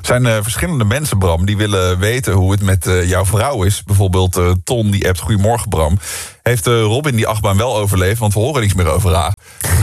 zijn verschillende mensen, Bram, die willen weten hoe het met jouw vrouw is. Bijvoorbeeld Ton, die appt: goedemorgen, Bram. Heeft Robin die achtbaan wel overleefd? Want we horen niks meer over haar.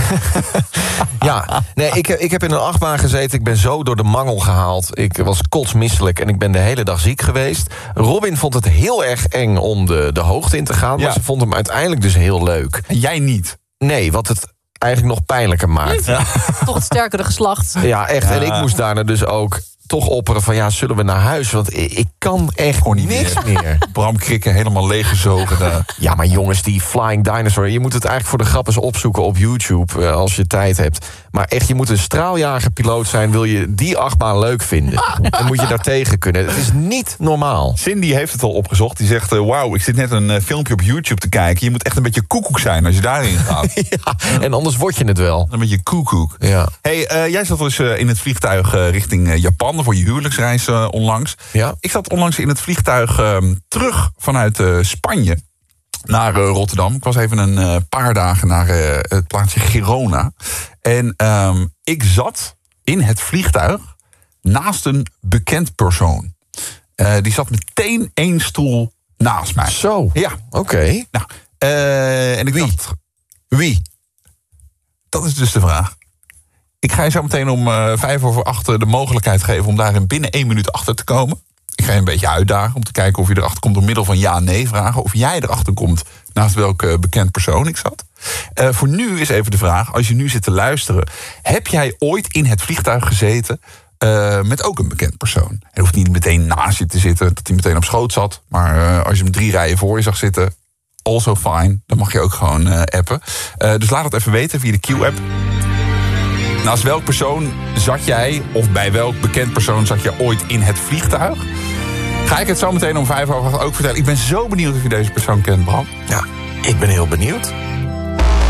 Ja, nee, ik heb in een achtbaan gezeten. Ik ben zo door de mangel gehaald. Ik was kotsmisselijk en ik ben de hele dag ziek geweest. Robin vond het heel erg eng om de hoogte in te gaan. Maar ze vond hem uiteindelijk dus heel leuk. En jij niet? Nee, wat het eigenlijk nog pijnlijker maakt. Ja. Toch het sterkere geslacht. Ja, echt. En ik moest daarna dus ook toch opperen van zullen we naar huis? Want ik kan echt gewoon niks meer. Bram Krikke helemaal leeggezogen daar. Ja, maar jongens, die Flying Dinosaur, je moet het eigenlijk voor de grap eens opzoeken op YouTube als je tijd hebt. Maar echt, je moet een straaljagerpiloot zijn, wil je die achtbaan leuk vinden. Dan moet je daar tegen kunnen. Het is niet normaal. Cindy heeft het al opgezocht. Die zegt, wauw, ik zit net een filmpje op YouTube te kijken. Je moet echt een beetje koekoek zijn als je daarin gaat. Ja, en anders word je het wel. Een beetje koekoek. Ja. Hey, jij zat dus in het vliegtuig richting Japan voor je huwelijksreis onlangs. Ja. Ik zat onlangs in het vliegtuig terug vanuit Spanje naar Rotterdam. Ik was even een paar dagen naar het plaatsje Girona. En ik zat in het vliegtuig naast een bekend persoon. Die zat meteen 1 stoel naast mij. Zo? Ja. Oké. Nou, en ik dacht, wie? Dat is dus de vraag. Ik ga je zo meteen om 7:05 de mogelijkheid geven om daar in binnen 1 minuut achter te komen. Ik ga je een beetje uitdagen om te kijken of je erachter komt door middel van ja-nee vragen. Of jij erachter komt naast welke bekend persoon ik zat. Voor nu is even de vraag, als je nu zit te luisteren, heb jij ooit in het vliegtuig gezeten met ook een bekend persoon? Hij hoeft niet meteen naast je te zitten, dat hij meteen op schoot zat. Maar als je hem 3 rijen voor je zag zitten, also fine. Dan mag je ook gewoon appen. Dus laat het even weten via de Q-app. Naast welk persoon zat jij, of bij welk bekend persoon zat je ooit in het vliegtuig? Ga ik het zo meteen om 7:05 ook vertellen. Ik ben zo benieuwd of je deze persoon kent, Bram. Ja, ik ben heel benieuwd.